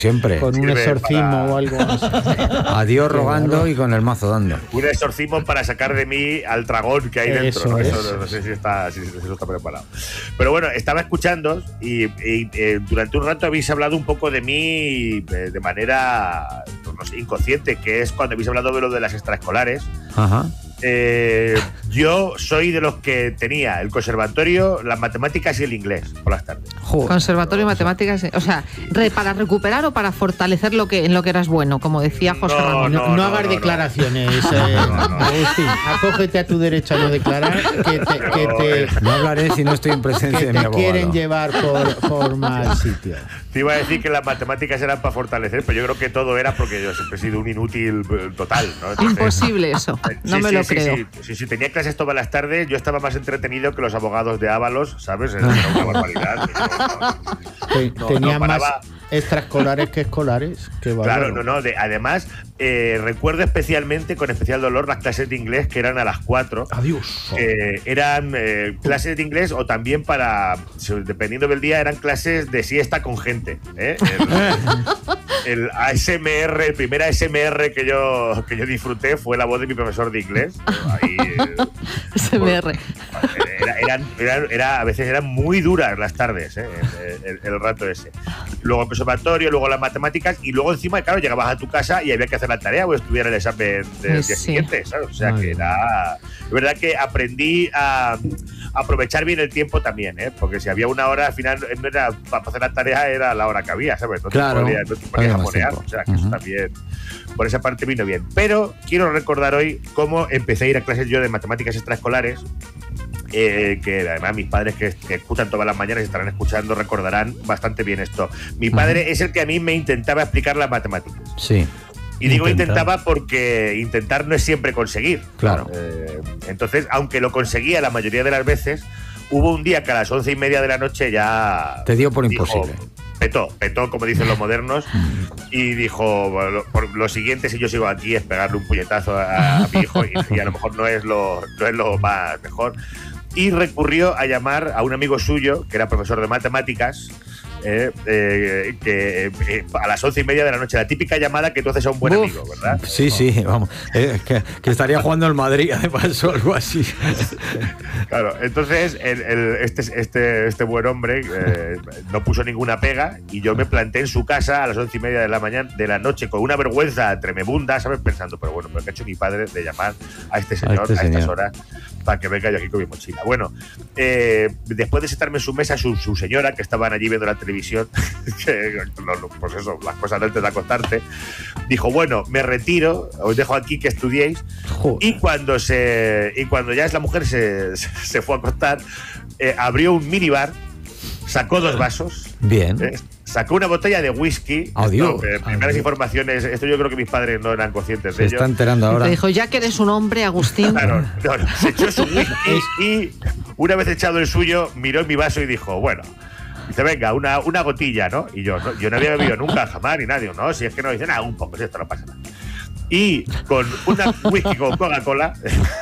Siempre. Con un exorcismo o algo así. A Dios rogando y con el mazo dando. Un exorcismo para sacar de mí al dragón que hay dentro. ¿No? Eso. No sé si eso está preparado. Pero bueno, estaba escuchando y durante un rato habéis hablado un poco de mí de manera, no sé, inconsciente, que es cuando habéis hablado de lo de las extraescolares. Ajá. Yo soy de los que tenía el conservatorio, las matemáticas y el inglés por las tardes. Joder. Conservatorio y matemáticas, o sea, para recuperar o para fortalecer en lo que eras bueno, como decía José Ramón. No hagas declaraciones, Agustín. Acógete a tu derecho a no declarar No hablaré si no estoy en presencia de mi abogado. te quieren llevar por mal sitio. Te iba a decir que las matemáticas eran para fortalecer, pero yo creo que todo era porque yo siempre he sido un inútil total, ¿no? Entonces, imposible eso, no me lo creo. Sí, tenía clases todas las tardes, yo estaba más entretenido que los abogados de Ábalos, ¿sabes? Era una barbaridad. Tenía más extraescolares que escolares. Claro, además, recuerdo especialmente, con especial dolor, las clases de inglés que eran a las 4. Adiós. Eran clases de inglés o también dependiendo del día, eran clases de siesta con gente. El ASMR, el primer ASMR que yo disfruté fue la voz de mi profesor de inglés. Ahí, ASMR. A veces eran muy duras las tardes, el rato ese. Luego el conservatorio, luego las matemáticas y luego encima, claro, llegabas a tu casa y había que hacer la tarea o estudiar el examen del día siguiente, ¿sabes? O sea que era... Es verdad que aprendí a aprovechar bien el tiempo también, porque si había una hora, al final no era para hacer la tarea, era la hora que había, ¿sabes? No te podías jamonear, o sea que eso también, por esa parte vino bien. Pero quiero recordar hoy cómo empecé a ir a clases yo de matemáticas extraescolares, que además mis padres que escuchan todas las mañanas y estarán escuchando recordarán bastante bien esto. Mi padre es el que a mí me intentaba explicar las matemáticas. Sí. Y digo intentaba porque intentar no es siempre conseguir. Claro. Entonces, aunque lo conseguía la mayoría de las veces, hubo un día que a las 11:30 de la noche ya... Te dio por imposible. Petó, como dicen los modernos, y dijo, por lo siguiente, si yo sigo aquí, es pegarle un puñetazo a mi hijo, y a lo mejor no es lo más mejor. Y recurrió a llamar a un amigo suyo, que era profesor de matemáticas, que a las 11:30 de la noche, la típica llamada que tú haces a un buen amigo, ¿verdad? Sí, vamos, que estaría jugando el Madrid, además, o algo así. Claro, entonces este buen hombre no puso ninguna pega y yo me planté en su casa a las 11:30 de la noche con una vergüenza tremebunda, ¿sabes? Pensando, pero bueno, ¿qué ha hecho mi padre de llamar a este señor a estas horas para que venga yo aquí con mi mochila? Bueno, después de sentarme en su mesa, su señora, que estaban allí viendo la televisión, pues eso, las cosas antes de acostarte, dijo, bueno, me retiro, os dejo aquí que estudiéis. Y cuando ya la mujer se fue a acostar, abrió un minibar, sacó 2 vasos. Bien. Sacó una botella de whisky. Primeras informaciones, esto yo creo que mis padres no eran conscientes de ello. Se está enterando ahora. Te dijo, ya que eres un hombre, Agustín. Claro, se echó su whisky y una vez echado el suyo, miró en mi vaso y dijo, bueno, dice, venga, una gotilla, ¿no? Y yo no había bebido nunca, jamás, ni nadie, ¿no? Si es que no, dice, nada, un poco, si esto no pasa nada. Y con una whisky con Coca-Cola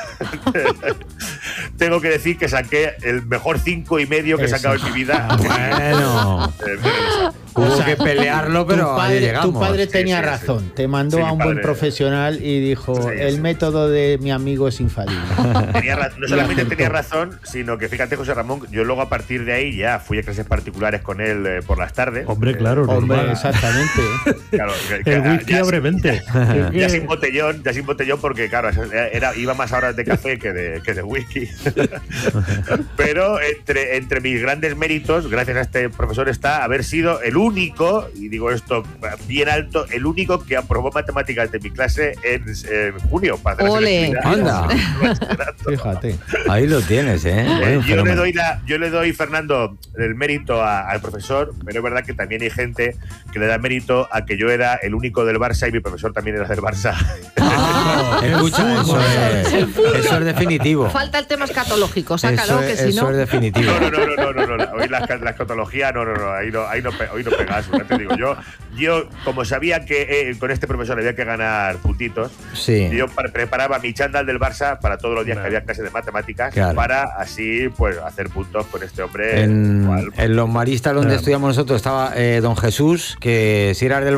tengo que decir que saqué el mejor 5,5 que he sacado en mi vida. Bueno. Hubo que pelearlo, pero ahí llegamos. Tu padre tenía razón. Te mandó a un buen profesional y dijo, el método de mi amigo es infalible. No solamente tenía razón, sino que fíjate, José Ramón, yo luego a partir de ahí ya fui a clases particulares con él por las tardes. Hombre, claro. Hombre, exactamente. Claro, el whisky abre mente. Ya sin botellón, porque claro, iba más a horas de café que de whisky. Pero entre mis grandes méritos, gracias a este profesor, está haber sido el único, y digo esto bien alto, el único que aprobó matemáticas de mi clase en junio. Para ¡Ole! ¡Anda! Fíjate. Ahí lo tienes, Yo le doy, Fernando, el mérito al profesor, pero es verdad que también hay gente que le da mérito a que yo era el único del Barça y mi profesor también era del Barça. Escucha, eso es definitivo. Falta el tema escatológico, sácalo, que si no... Eso es definitivo. No. Hoy la escatología, no. Hoy no pegas, te digo. Yo, como sabía que con este profesor había que ganar puntitos, yo preparaba mi chándal del Barça para todos los días que había clase de matemáticas, para así pues hacer puntos con este hombre. En los maristas donde estudiamos nosotros estaba don Jesús, que si eras del